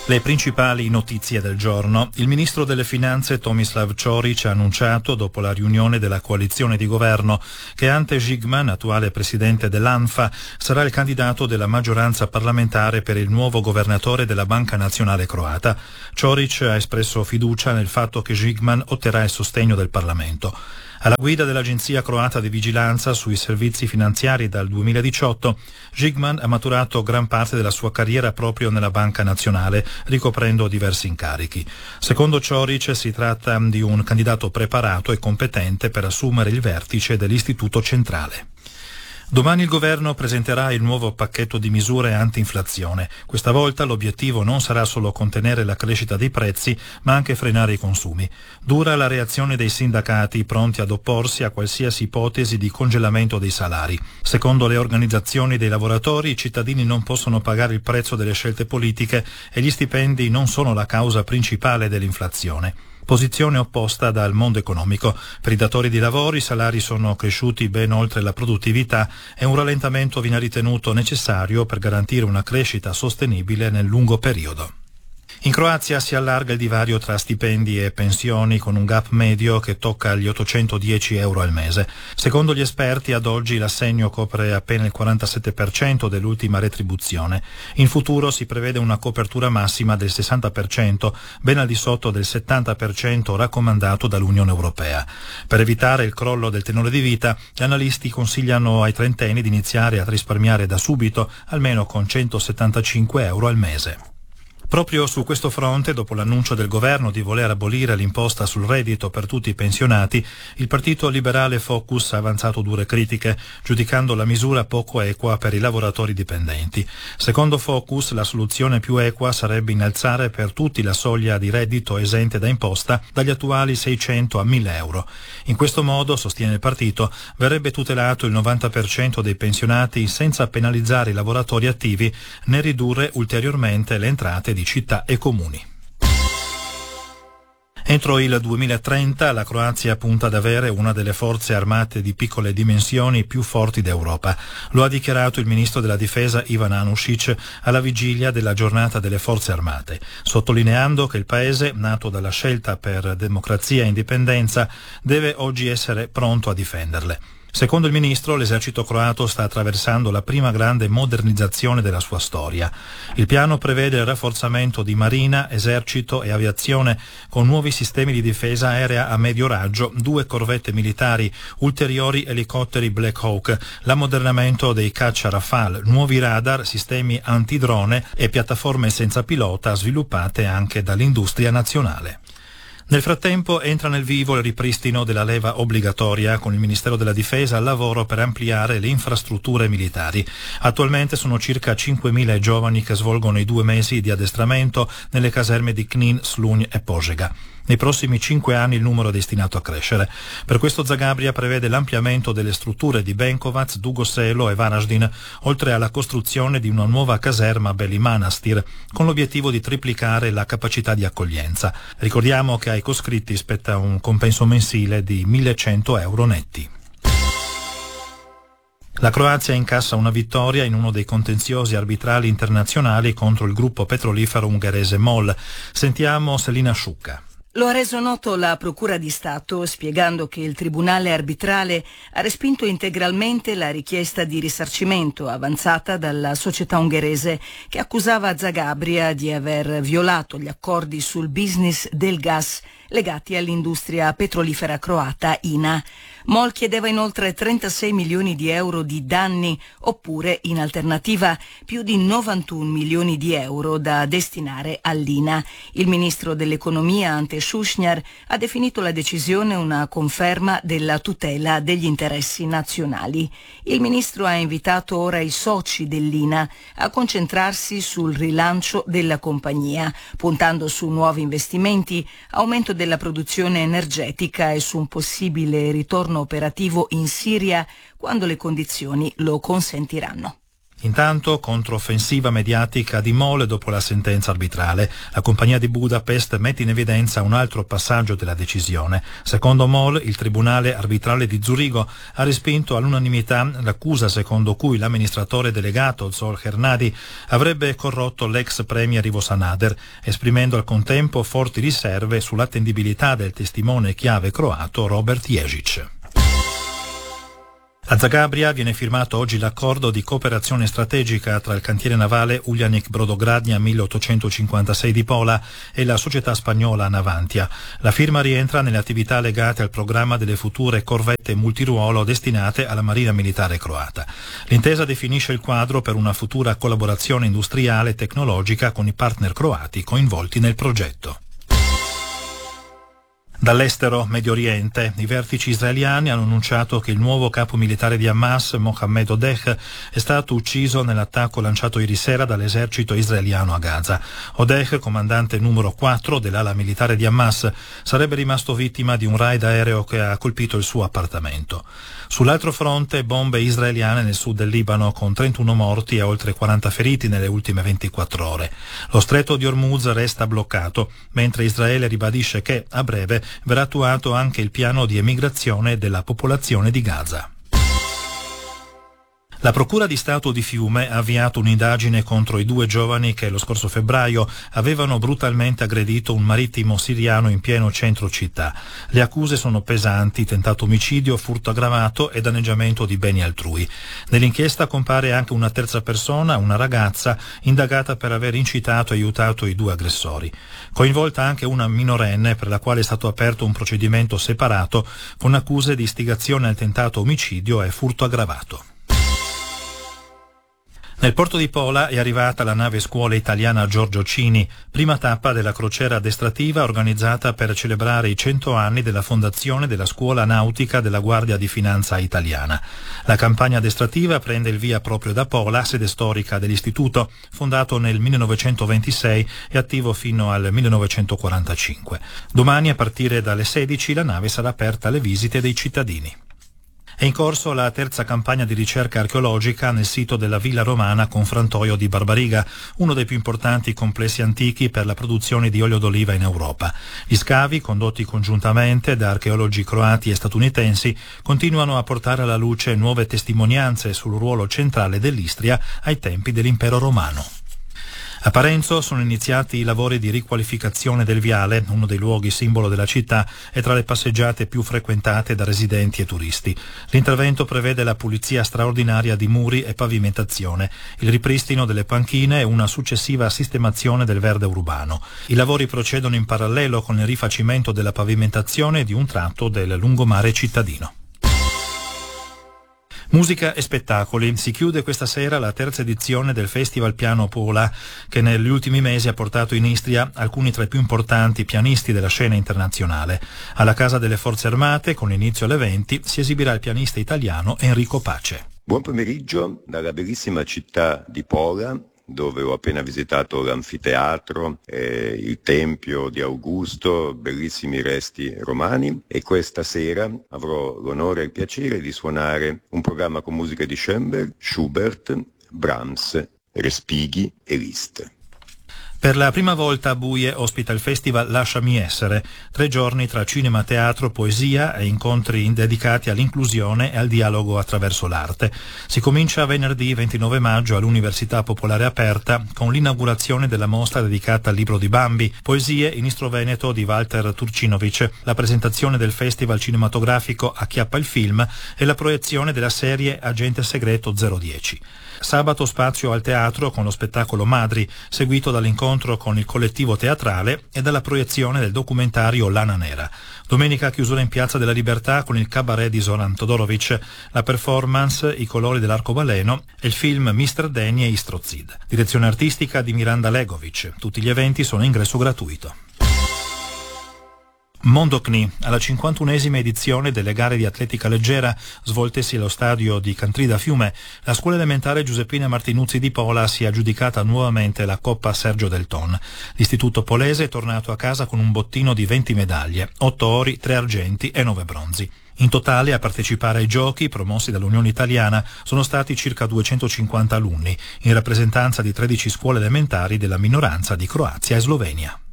Le principali notizie del giorno. Il ministro delle Finanze Tomislav Ćorić ha annunciato, dopo la riunione della coalizione di governo, che Ante Žigman, attuale presidente dell'ANFA, sarà il candidato della maggioranza parlamentare per il nuovo governatore della Banca Nazionale Croata. Ćorić ha espresso fiducia nel fatto che Žigman otterrà il sostegno del Parlamento. Alla guida dell'Agenzia croata di vigilanza sui servizi finanziari dal 2018, Žigman ha maturato gran parte della sua carriera proprio nella Banca Nazionale, ricoprendo diversi incarichi. Secondo Ćorić si tratta di un candidato preparato e competente per assumere il vertice dell'Istituto Centrale. Domani il governo presenterà il nuovo pacchetto di misure anti-inflazione. Questa volta l'obiettivo non sarà solo contenere la crescita dei prezzi, ma anche frenare i consumi. Dura la reazione dei sindacati, pronti ad opporsi a qualsiasi ipotesi di congelamento dei salari. Secondo le organizzazioni dei lavoratori, i cittadini non possono pagare il prezzo delle scelte politiche e gli stipendi non sono la causa principale dell'inflazione. Posizione opposta dal mondo economico. Per i datori di lavoro i salari sono cresciuti ben oltre la produttività e un rallentamento viene ritenuto necessario per garantire una crescita sostenibile nel lungo periodo. In Croazia si allarga il divario tra stipendi e pensioni con un gap medio che tocca gli 810 euro al mese. Secondo gli esperti, ad oggi l'assegno copre appena il 47% dell'ultima retribuzione. In futuro si prevede una copertura massima del 60%, ben al di sotto del 70% raccomandato dall'Unione Europea. Per evitare il crollo del tenore di vita, gli analisti consigliano ai trentenni di iniziare a risparmiare da subito, almeno con 175 euro al mese. Proprio su questo fronte, dopo l'annuncio del governo di voler abolire l'imposta sul reddito per tutti i pensionati, il partito liberale Focus ha avanzato dure critiche, giudicando la misura poco equa per i lavoratori dipendenti. Secondo Focus, la soluzione più equa sarebbe innalzare per tutti la soglia di reddito esente da imposta dagli attuali 600 a 1000 euro. In questo modo, sostiene il partito, verrebbe tutelato il 90% dei pensionati senza penalizzare i lavoratori attivi né ridurre ulteriormente le entrate di città e comuni. Entro il 2030 la Croazia punta ad avere una delle forze armate di piccole dimensioni più forti d'Europa. Lo ha dichiarato il ministro della difesa Ivan Anušić alla vigilia della giornata delle forze armate, sottolineando che il paese, nato dalla scelta per democrazia e indipendenza, deve oggi essere pronto a difenderle. Secondo il ministro, l'esercito croato sta attraversando la prima grande modernizzazione della sua storia. Il piano prevede il rafforzamento di marina, esercito e aviazione con nuovi sistemi di difesa aerea a medio raggio, 2 corvette militari, ulteriori elicotteri Black Hawk, l'ammodernamento dei caccia Rafale, nuovi radar, sistemi antidrone e piattaforme senza pilota sviluppate anche dall'industria nazionale. Nel frattempo entra nel vivo il ripristino della leva obbligatoria con il Ministero della Difesa al lavoro per ampliare le infrastrutture militari. Attualmente sono circa 5.000 giovani che svolgono i 2 mesi di addestramento nelle caserme di Knin, Slunj e Požega. Nei prossimi 5 anni il numero è destinato a crescere. Per questo Zagabria prevede l'ampliamento delle strutture di Benkovac, Dugo Selo e Varaždin, oltre alla costruzione di una nuova caserma a Beli Manastir, con l'obiettivo di triplicare la capacità di accoglienza. Ricordiamo che ai coscritti spetta un compenso mensile di 1.100 euro netti. La Croazia incassa una vittoria in uno dei contenziosi arbitrali internazionali contro il gruppo petrolifero ungherese MOL. Sentiamo Selina Šuka. Lo ha reso noto la Procura di Stato, spiegando che il Tribunale arbitrale ha respinto integralmente la richiesta di risarcimento avanzata dalla società ungherese che accusava Zagabria di aver violato gli accordi sul business del gas legati all'industria petrolifera croata INA. MOL chiedeva inoltre 36 milioni di euro di danni oppure, in alternativa, più di 91 milioni di euro da destinare all'INA. Il ministro dell'economia Ante Šušnjar ha definito la decisione una conferma della tutela degli interessi nazionali. Il ministro ha invitato ora i soci dell'INA a concentrarsi sul rilancio della compagnia, puntando su nuovi investimenti, aumento della produzione energetica e su un possibile ritorno operativo in Siria quando le condizioni lo consentiranno. Intanto, controffensiva mediatica di MOL dopo la sentenza arbitrale. La compagnia di Budapest mette in evidenza un altro passaggio della decisione. Secondo MOL, il Tribunale arbitrale di Zurigo ha respinto all'unanimità l'accusa secondo cui l'amministratore delegato Zsolt Hernadi avrebbe corrotto l'ex premier Ivo Sanader, esprimendo al contempo forti riserve sull'attendibilità del testimone chiave croato Robert Ježić. A Zagabria viene firmato oggi l'accordo di cooperazione strategica tra il cantiere navale Uljanik Brodogradnja 1856 di Pola e la società spagnola Navantia. La firma rientra nelle attività legate al programma delle future corvette multiruolo destinate alla Marina Militare croata. L'intesa definisce il quadro per una futura collaborazione industriale e tecnologica con i partner croati coinvolti nel progetto. Dall'estero, Medio Oriente, i vertici israeliani hanno annunciato che il nuovo capo militare di Hamas, Mohammed Odeh, è stato ucciso nell'attacco lanciato ieri sera dall'esercito israeliano a Gaza. Odeh, comandante numero 4 dell'ala militare di Hamas, sarebbe rimasto vittima di un raid aereo che ha colpito il suo appartamento. Sull'altro fronte, bombe israeliane nel sud del Libano, con 31 morti e oltre 40 feriti nelle ultime 24 ore. Lo stretto di Hormuz resta bloccato, mentre Israele ribadisce che, a breve, verrà attuato anche il piano di emigrazione della popolazione di Gaza. La Procura di Stato di Fiume ha avviato un'indagine contro i 2 giovani che lo scorso febbraio avevano brutalmente aggredito un marittimo siriano in pieno centro città. Le accuse sono pesanti: tentato omicidio, furto aggravato e danneggiamento di beni altrui. Nell'inchiesta compare anche una terza persona, una ragazza, indagata per aver incitato e aiutato i 2 aggressori. Coinvolta anche una minorenne per la quale è stato aperto un procedimento separato con accuse di istigazione al tentato omicidio e furto aggravato. Nel porto di Pola è arrivata la nave scuola italiana Giorgio Cini, prima tappa della crociera addestrativa organizzata per celebrare i 100 anni della fondazione della scuola nautica della Guardia di Finanza italiana. La campagna addestrativa prende il via proprio da Pola, sede storica dell'istituto, fondato nel 1926 e attivo fino al 1945. Domani, a partire dalle 16, la nave sarà aperta alle visite dei cittadini. È in corso la terza campagna di ricerca archeologica nel sito della Villa Romana Confrantoio di Barbariga, uno dei più importanti complessi antichi per la produzione di olio d'oliva in Europa. Gli scavi, condotti congiuntamente da archeologi croati e statunitensi, continuano a portare alla luce nuove testimonianze sul ruolo centrale dell'Istria ai tempi dell'Impero Romano. A Parenzo sono iniziati i lavori di riqualificazione del viale, uno dei luoghi simbolo della città e tra le passeggiate più frequentate da residenti e turisti. L'intervento prevede la pulizia straordinaria di muri e pavimentazione, il ripristino delle panchine e una successiva sistemazione del verde urbano. I lavori procedono in parallelo con il rifacimento della pavimentazione di un tratto del lungomare cittadino. Musica e spettacoli. Si chiude questa sera la terza edizione del Festival Piano Pola, che negli ultimi mesi ha portato in Istria alcuni tra i più importanti pianisti della scena internazionale. Alla Casa delle Forze Armate, con inizio alle 20, si esibirà il pianista italiano Enrico Pace. Buon pomeriggio dalla bellissima città di Pola, dove ho appena visitato l'anfiteatro, il tempio di Augusto, bellissimi resti romani, e questa sera avrò l'onore e il piacere di suonare un programma con musica di Schoenberg, Schubert, Brahms, Respighi e Liszt. Per la prima volta Buie ospita il festival Lasciami essere, 3 giorni tra cinema, teatro, poesia e incontri dedicati all'inclusione e al dialogo attraverso l'arte. Si comincia venerdì 29 maggio all'Università Popolare Aperta con l'inaugurazione della mostra dedicata al libro di Bambi, poesie in istro-veneto di Walter Turcinovic, la presentazione del festival cinematografico Acchiappa il film e la proiezione della serie Agente Segreto 010. Sabato spazio al teatro con lo spettacolo Madri, seguito dall'incontro con il collettivo teatrale e dalla proiezione del documentario Lana Nera. Domenica chiusura in Piazza della Libertà con il cabaret di Zoran Todorovic, la performance I colori dell'arcobaleno e il film Mr. Danny e Istrozid. Direzione artistica di Miranda Legovic. Tutti gli eventi sono a ingresso gratuito. Mondokni, alla 51esima edizione delle gare di atletica leggera svoltesi allo stadio di Cantrida Fiume, la scuola elementare Giuseppina Martinuzzi di Pola si è aggiudicata nuovamente la Coppa Sergio Del Ton. L'istituto polese è tornato a casa con un bottino di 20 medaglie, 8 ori, 3 argenti e 9 bronzi. In totale a partecipare ai giochi, promossi dall'Unione Italiana, sono stati circa 250 alunni, in rappresentanza di 13 scuole elementari della minoranza di Croazia e Slovenia.